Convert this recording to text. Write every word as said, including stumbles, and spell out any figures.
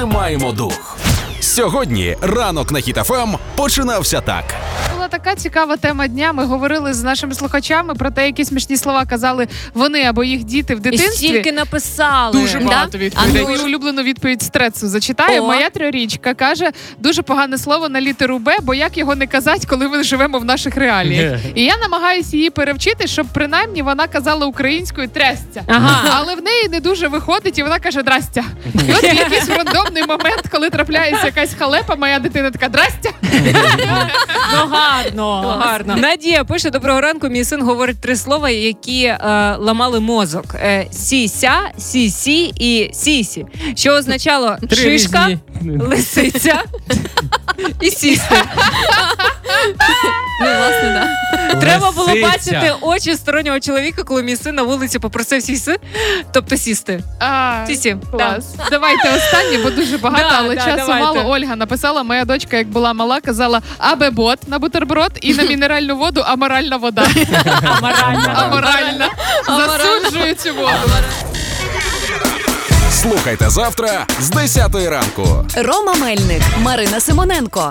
тримаємо дух. Сьогодні ранок на Хіт еф ем починався так. Була така цікава тема дня. Ми говорили з нашими слухачами про те, які смішні слова казали вони або їх діти в дитинстві. І стільки написали. Дуже багато да? відповідей. А ну... Мою улюблену відповідь Стрецу зачитаю. О. Моя трьохрічка каже, дуже погане слово на літеру Б, бо як його не казати, коли ми живемо в наших реаліях. І я намагаюся її перевчити, щоб принаймні вона казала українською трясця. Ага. Але в неї не дуже виходить, і вона каже «драстя». І от в якийсь рандомний момент, коли трапляється якась халепа, моя дитина така «драстя». Ну гарно, гарно. Надія пише: доброго ранку, мій син говорить три слова, які е, ламали мозок. Е, сіся, сісі і сісі. Що означало Три шишка, різні. лисиця і сісти. Ну, власне, да. Треба було Лисиця. бачити очі стороннього чоловіка, коли мій син на вулиці попросив сісти, тобто сісти. А, Сісі. клас. Давайте останнє, бо дуже багато, Да, але да, часу давайте. мало. Ольга написала, моя дочка, як була мала, казала «абебот» на бутерброд і на мінеральну воду «аморальна вода». Аморально. Аморальна. Засуджую цю воду. Слухайте завтра з десятої ранку. Рома Мельник, Марина Симоненко.